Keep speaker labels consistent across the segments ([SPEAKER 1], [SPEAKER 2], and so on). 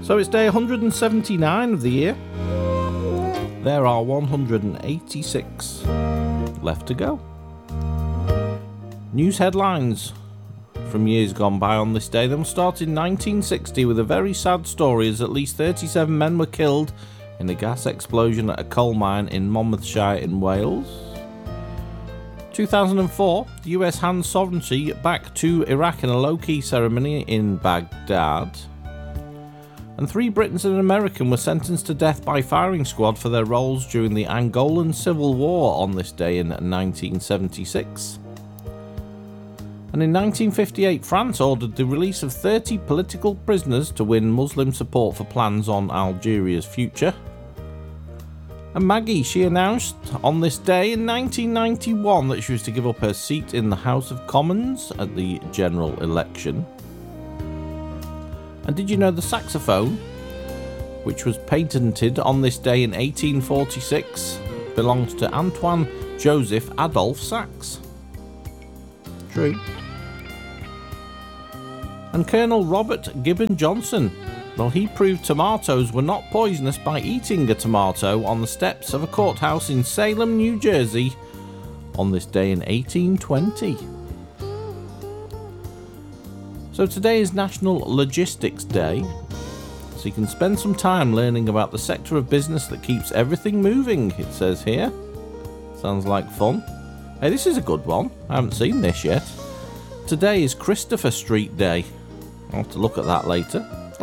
[SPEAKER 1] So it's day 179 of the year. There are 186 left to go. News headlines from years gone by on this day. Then we'll start in 1960 with a very sad story as at least 37 men were killed in a gas explosion at a coal mine in Monmouthshire in Wales. 2004, the US hands sovereignty back to Iraq in a low-key ceremony in Baghdad. And 3 Britons and an American were sentenced to death by firing squad for their roles during the Angolan Civil War on this day in 1976. And in 1958, France ordered the release of 30 political prisoners to win Muslim support for plans on Algeria's future. And Maggie, she announced on this day in 1991 that she was to give up her seat in the House of Commons at the general election. And did you know the saxophone, which was patented on this day in 1846, belongs to Antoine Joseph Adolphe Sax? True. And Colonel Robert Gibbon Johnson, well, he proved tomatoes were not poisonous by eating a tomato on the steps of a courthouse in Salem, New Jersey, on this day in 1820. So today is National Logistics Day, so you can spend some time learning about the sector of business that keeps everything moving, it says here. Sounds like fun. Hey, this is a good one. I haven't seen this yet. Today is Christopher Street Day. I'll have to look at that later.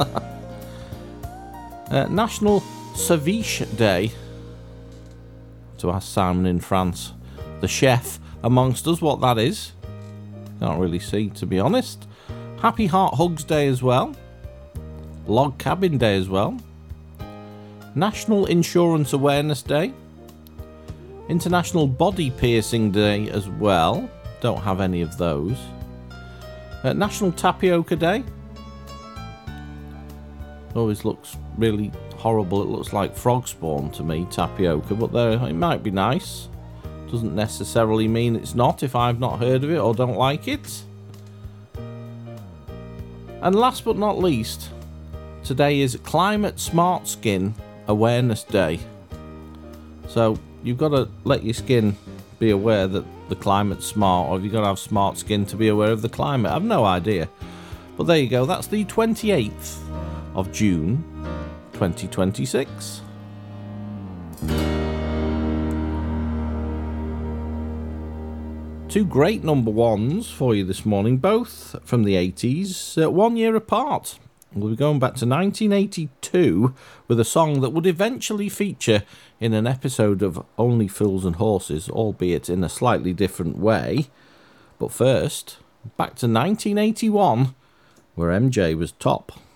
[SPEAKER 1] National Ceviche Day. To ask Simon in France, the chef amongst us, what that is. Can't really see, to be honest. Happy Heart Hugs Day as well. Log Cabin Day as well. National Insurance Awareness Day. International Body Piercing Day as well. Don't have any of those. National Tapioca Day. Always looks really horrible. It looks like frog spawn to me, tapioca, but it might be nice. Doesn't necessarily mean it's not if I've not heard of it or don't like it. And last but not least, today is Climate Smart Skin Awareness Day. So you've got to let your skin be aware that the climate's smart, or you've got to have smart skin to be aware of the climate. I've no idea. But there you go, that's the 28th of June 2026. Two great number ones for you this morning, both from the 80s, 1 year apart. We'll be going back to 1982 with a song that would eventually feature in an episode of Only Fools and Horses, albeit in a slightly different way. But first, back to 1981, where MJ was top.